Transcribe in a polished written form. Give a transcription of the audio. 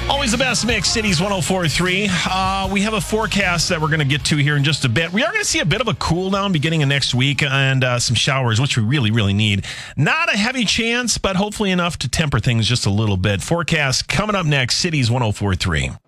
Always the best mix, Cities 104.3. We have a forecast that we're going to get to here in just a bit. We are going to see a bit of a cool down beginning of next week and some showers, which we really, really need. Not a heavy chance, but hopefully enough to temper things just a little bit. Forecast coming up next, Cities 104.3.